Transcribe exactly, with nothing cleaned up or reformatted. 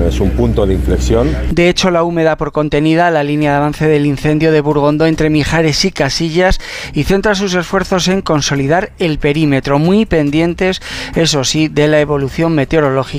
es un punto de inflexión. De hecho, la húmeda por contenida, la línea de avance del incendio de Burgondo entre Mijares y Casillas, y centra sus esfuerzos en consolidar el perímetro, muy pendientes, eso sí, de la evolución meteorológica